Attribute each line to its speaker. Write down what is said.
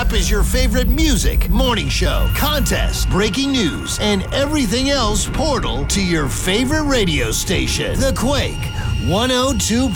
Speaker 1: app is your favorite music, morning show, contest, breaking news, and everything else portal to your favorite radio station. The Quake 102.